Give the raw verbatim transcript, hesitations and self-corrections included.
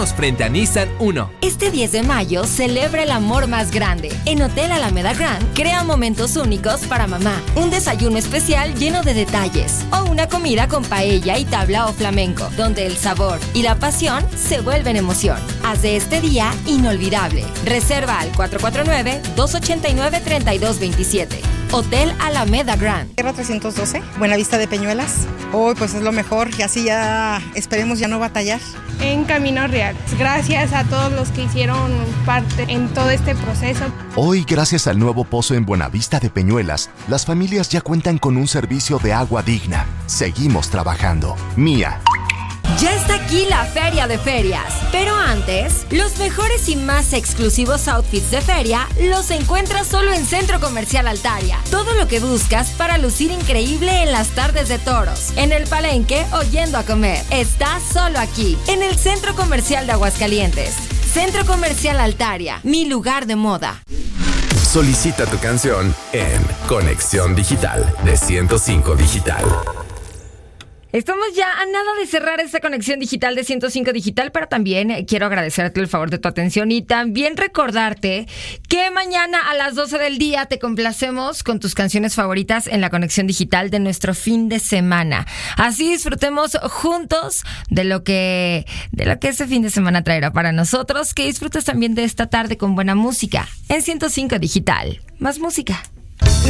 Frente a Nissan uno. Este diez de mayo celebra el amor más grande. En Hotel Alameda Grand crea momentos únicos para mamá. Un desayuno especial lleno de detalles. O una comida con paella y tabla o flamenco, donde el sabor y la pasión se vuelven emoción. Haz de este día inolvidable. Reserva al cuatro cuatro nueve, dos ocho nueve, tres dos dos siete. Hotel Alameda Grand. Tierra trescientos doce, Buenavista de Peñuelas. Hoy pues es lo mejor y así ya esperemos ya no batallar. En Camino Real. Gracias a todos los que hicieron parte en todo este proceso. Hoy, gracias al nuevo pozo en Buenavista de Peñuelas, las familias ya cuentan con un servicio de agua digna. Seguimos trabajando. Mía. Ya está aquí la Feria de Ferias. Pero antes, los mejores y más exclusivos outfits de feria los encuentras solo en Centro Comercial Altaria. Todo lo que buscas para lucir increíble en las tardes de toros, en el palenque o yendo a comer, está solo aquí, en el Centro Comercial de Aguascalientes. Centro Comercial Altaria, mi lugar de moda. Solicita tu canción en Conexión Digital de ciento cinco Digital. Estamos ya a nada de cerrar esta conexión digital de ciento cinco Digital, pero también eh, quiero agradecerte el favor de tu atención y también recordarte que mañana a las doce del día te complacemos con tus canciones favoritas en la conexión digital de nuestro fin de semana. Así disfrutemos juntos de lo que, de lo que ese fin de semana traerá para nosotros. Que disfrutes también de esta tarde con buena música en ciento cinco Digital. Más música.